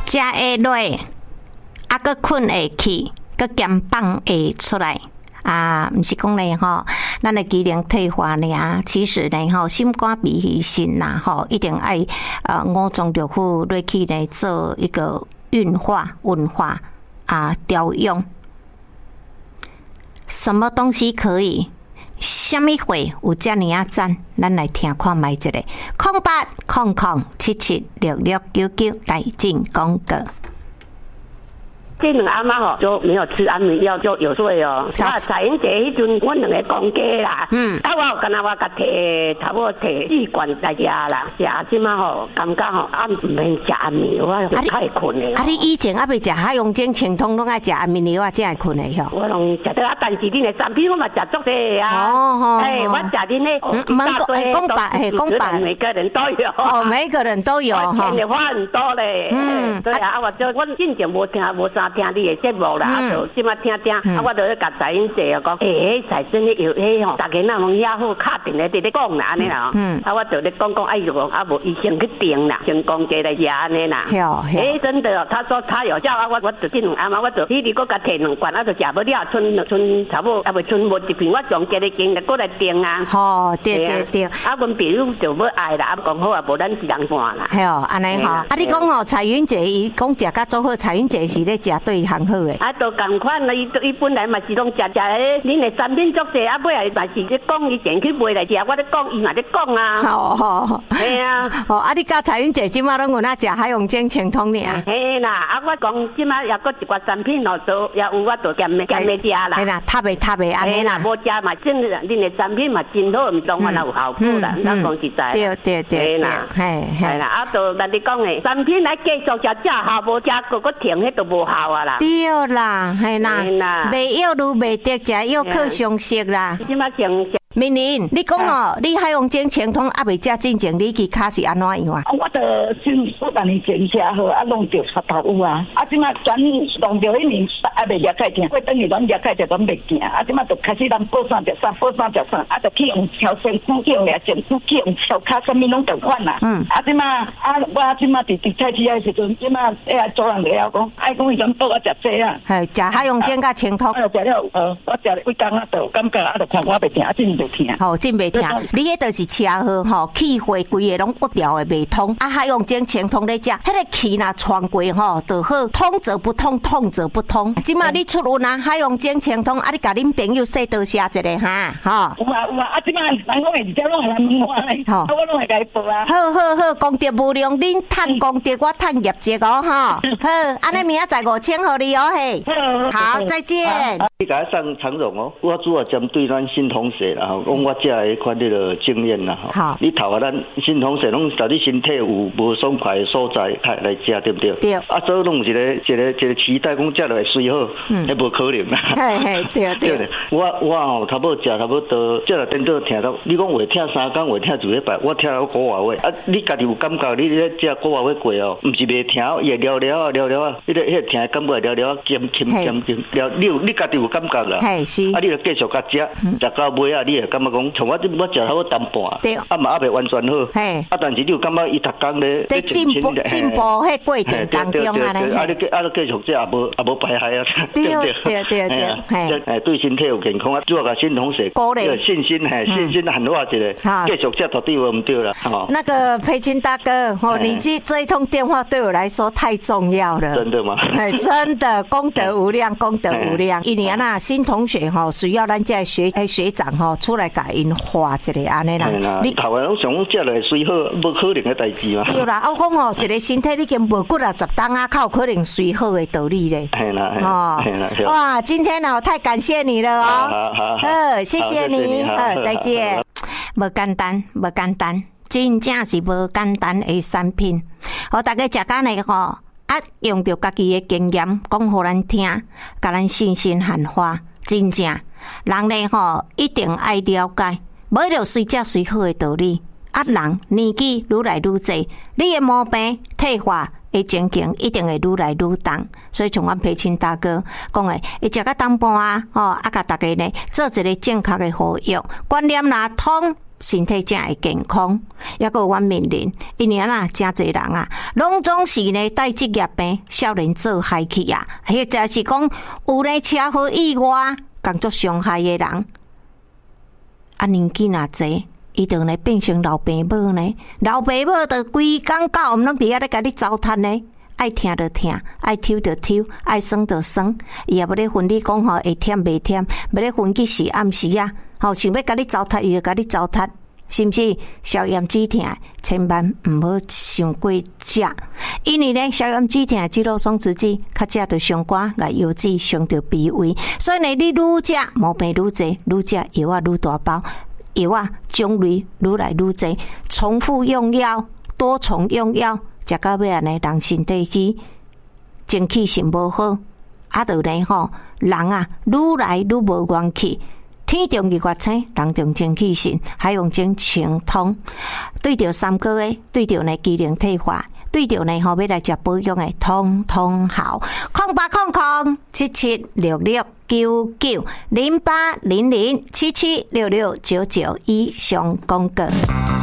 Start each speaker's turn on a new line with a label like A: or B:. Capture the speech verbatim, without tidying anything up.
A: 食会落，啊，佮困会去，佮减放会出来。啊，毋是讲咧吼，咱的机能退化尔，其实咧吼，心肝脾肺肾呐吼，一定爱呃五脏六腑落去咧做一个运化、运化啊调用。什么东西可以？什么会有遮尔啊赞？咱来听看卖一个，空八空空七七六六九九来进广告。
B: 这两阿妈吼就没有吃安眠药，就有睡哦。啊，彩云姐迄阵，阮两个公家啦，嗯，啊，我干那我甲摕差不多摕四罐来食啦，食即马吼感觉吼啊唔免食安眠药，我太困了。
A: 啊，你以前啊未食海洋精清通拢爱食安眠药啊，才会困的吼。
B: 我拢食得啊，但是恁的产品我嘛食足济啊。
A: 哦吼。
B: 哎，我食恁的，
A: 门哎公白哎公白，
B: 每个人都有。
A: 哦，每个人都有哈。
B: 钱的花很多嘞。嗯。对啊，啊我就我进前无听无啥听你的节目啦，啊就即马听听，啊我就咧甲彩英姐讲，诶，迄彩真的有迄吼，大家那拢遐好敲定咧伫咧讲啦安尼啦，嗯，啊我就咧讲讲，哎呦，啊无医生去定啦，先讲价来食安尼啦，诶，真的，他说他有效啊，我我就这两阿妈，我就你如果甲摕两罐，啊就食不了，剩剩差不多，啊未剩无一片，我从家里经来过来定啊，
A: 吼，对对对，
B: 啊阮朋友就要爱啦，啊讲好啊，无咱是人换啦，
A: 系哦，安尼吼，啊你讲哦，彩云姐伊讲食甲做好，彩云姐是咧食对行好诶。
B: 啊，都共款啦！伊伊本来嘛是拢食食诶，恁诶产品足济，啊尾来嘛是咧讲伊前去买来食，我咧讲伊嘛咧讲啊。
A: 哦哦，
B: 系啊。
A: 哦，啊你甲彩云姐即马拢有哪食海洋精清通尔？
B: 嘿啦，啊我讲即马也搁一寡产品哦，都也有我都兼咩兼咩食啦。
A: 嘿啦，塔袂塔袂安尼啦。
B: 无食嘛，真恁诶产品嘛真好，毋当我有效果啦，咱讲实在。
A: 对对对。
B: 嘿啦，
A: 嘿
B: 嘿啦，啊都咱你讲诶，产品来继续食食效无食，个个停迄都无效啊啦。
A: 对啦，系啦，袂药如袂得，食药靠常识啦。
B: 即马常识。
A: 明玲，你讲哦，你海洋精清通啊未食进前，你去卡是安怎样啊？
C: 我着先我当年前车好，啊弄着插头有啊，啊即马转弄着迄年啊未了解听，我等于拢了解着拢袂行，啊即马就开始咱报啥着啥，报啥着啥，啊着去用超身躯去用俩身躯去用超卡，啥物拢同款啦。嗯。啊即马啊我即马伫伫菜市诶时阵，即马哎做人了讲，爱讲伊讲报我食这啊。
A: 系食海洋精甲清通。
C: 啊食了呃，我食了几工啊，就感觉啊，就看我袂听，啊真袂。
A: 吼，真袂听，你迄著是车祸吼，气血规个拢不调的袂通。啊，海洋精清通咧食，迄个气若穿过吼，就好，通则不通，通则不通。即马你出运啊，海洋精清通，啊，你甲恁朋友说多谢一个哈，吼。
C: 有啊有啊，啊，即马人讲的直接拢系来问我咧，吼，啊，我拢会甲伊报啊。
A: 好好好，功德无量，恁趁功德，我趁业绩哦，吼。好，安尼明仔载五千互你哦嘿。好，再见。
D: 你甲我送长荣哦，我主要针对咱新同学啦，吼，讲我遮个款迄个经验啦，吼。你头啊，咱新同学拢在你身体有无爽快的所在，来来食对不对？对。啊，所以拢有一个一个一个期待，讲食落会水好，迄无可能啦。
A: 嘿嘿，对对。
D: 我我吼，差不多食差不多，食了等到听到你讲话听三工，话听一礼拜，我听到古话话，啊，你家己有感觉？你咧食古话话过哦，毋是袂听，也聊聊啊聊聊啊，迄个迄个听感觉聊聊啊，咸咸咸咸，聊你有你家己有感觉啦。
A: 系是。
D: 啊，你就继续甲食，食到尾啊，你会感觉讲，像我我食差不多淡薄，啊嘛还袂完全好。嘿。啊，但是你有感觉伊逐工咧咧
A: 进步进步迄过程当中啊咧。
D: 啊，你啊你继续食也无也无排害啊，
A: 对不对？对对对。
D: 嘿。诶，对身体有健康啊，主要甲新同学
A: 鼓励
D: 信心，嘿，信心喊话一个，继续食绝对无唔对啦。吼。
A: 那个培青大哥，哦，你这这一通电话对我来说太重要了。
D: 真的吗？
A: 哎，真的，功德无量，功德无量。一年啊，新同学吼需要咱这学诶学长吼出来甲因画一个安尼啦。
D: 你头个拢想讲食落水好，无可能嘅代志嘛。
A: 对啦，我讲吼，一个身体已经无骨啊，十当啊，靠可能水好的道理咧。
D: 系啦，哦，系啦。
A: 哇，今天哦，太感谢你了哦。
D: 好好好，
A: 谢谢你，好，再见。无简单，无简单，真正是无简单的产品。好，大家食干呢吼，啊，用着家己的经验讲互咱听，甲咱信心喊话，真正人呢吼一定爱了解，无着随食随好的道理。啊，人年纪愈来愈济，你的毛病退化的情形一定会愈来愈重。所以像阮培青大哥讲的，会食到淡薄啊，吼，啊，甲大家呢做一个正确的护育观念啦，通。 身体才会健康。抑个阮面临，因为啊，真侪人啊，拢总是呢带职业病，少年做害去啊，或者是讲有咧车祸意外，工作伤害的人，啊年纪若侪，伊就呢变成老爸母呢，老爸母就规工到毋拢伫遐咧甲你糟蹋呢。爱听就听，爱抽就抽，爱耍就耍，伊也无咧分你讲吼会忝袂忝，无咧分去是暗时啊，吼想要甲你糟蹋，伊就甲你糟蹋，是毋是？消炎止痛，千万毋好伤过食，因为咧消炎止痛，肌肉松弛剂，较食着伤寒，甲腰子伤着脾胃，所以呢，你愈食毛病愈侪，愈食药啊愈大包，药啊种类愈来愈侪，重复用药，多重用药。食到尾啊呢，人身体去精气神无好，啊，就呢吼，人啊愈来愈无元气。天中日月星，人中精气神，海洋精清通。对着三高的，对着呢机能退化，对着呢吼要来食保养的，通通好。空八空空七七六六九九零八零零七七六六九九以上广告。